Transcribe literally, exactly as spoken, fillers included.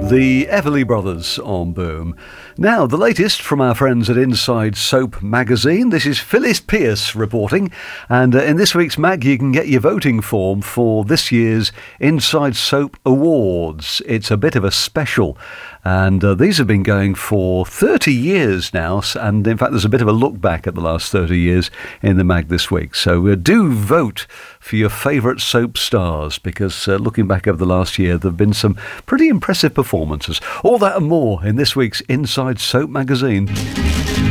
The Everly Brothers on Boom. Now, the latest from our friends at Inside Soap magazine. This is Phyllis Pierce reporting, and uh, in this week's mag you can get your voting form for this year's Inside Soap Awards. It's a bit of a special, and uh, these have been going for thirty years now, and in fact there's a bit of a look back at the last thirty years in the mag this week. So uh, do vote for your favourite soap stars, because uh, looking back over the last year there have been some pretty impressive performances. All that and more in this week's Inside Soap magazine.